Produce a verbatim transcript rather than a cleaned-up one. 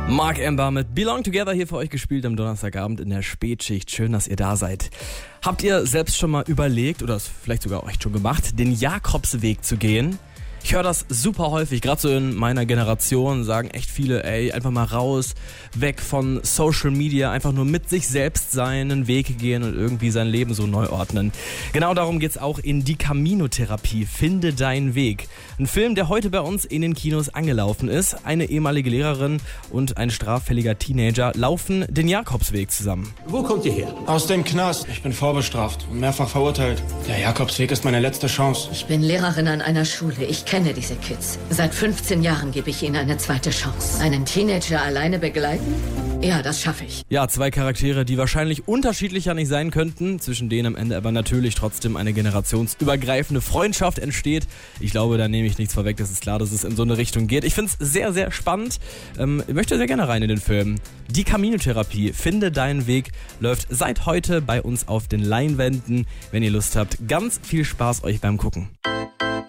Mark Ember mit Belong Together hier für euch gespielt am Donnerstagabend in der Spätschicht. Schön, dass ihr da seid. Habt ihr selbst schon mal überlegt oder es vielleicht sogar euch schon gemacht, den Jakobsweg zu gehen? Ich höre das super häufig, gerade so in meiner Generation sagen echt viele, ey, einfach mal raus, weg von Social Media, einfach nur mit sich selbst sein, einen Weg gehen und irgendwie sein Leben so neu ordnen. Genau darum geht's auch in Die Camino-Therapie, Finde deinen Weg. Ein Film, der heute bei uns in den Kinos angelaufen ist. Eine ehemalige Lehrerin und ein straffälliger Teenager laufen den Jakobsweg zusammen. Wo kommt ihr her? Aus dem Knast. Ich bin vorbestraft und mehrfach verurteilt. Der Jakobsweg ist meine letzte Chance. Ich bin Lehrerin an einer Schule. Ich kenne diese Kids. Seit fünfzehn Jahren gebe ich ihnen eine zweite Chance. Einen Teenager alleine begleiten? Ja, das schaffe ich. Ja, zwei Charaktere, die wahrscheinlich unterschiedlicher nicht sein könnten, zwischen denen am Ende aber natürlich trotzdem eine generationsübergreifende Freundschaft entsteht. Ich glaube, da nehme ich nichts vorweg, das ist klar, dass es in so eine Richtung geht. Ich finde es sehr, sehr spannend. Ähm, ich möchte sehr gerne rein in den Film. Die Camino-Therapie, Finde deinen Weg, läuft seit heute bei uns auf den Leinwänden. Wenn ihr Lust habt, ganz viel Spaß euch beim Gucken.